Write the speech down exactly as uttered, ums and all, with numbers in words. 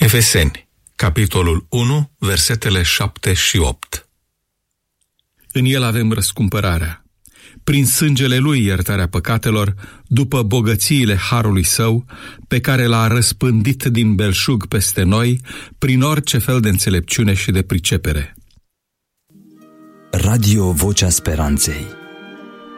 Efeseni, capitolul unu, versetele șapte și opt. În el avem răscumpărarea, prin sângele lui iertarea păcatelor, după bogățiile harului său, pe care l-a răspândit din belșug peste noi, prin orice fel de înțelepciune și de pricepere. Radio Vocea Speranței.